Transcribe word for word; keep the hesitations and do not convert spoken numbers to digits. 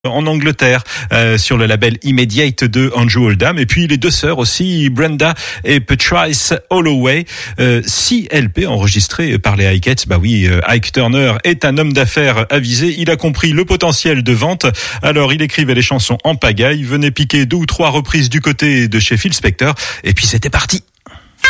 en Angleterre euh, sur le label Immediate de Andrew Oldham, et puis les deux sœurs aussi, Brenda et Patrice Holloway, euh, six L P enregistrés par les Ikettes. Bah oui, euh, Ike Turner est un homme d'affaires avisé, il a compris le potentiel de vente, alors il écrivait les chansons en pagaille, venait piquer deux ou trois reprises du côté de chez Phil Spector, et puis c'était parti.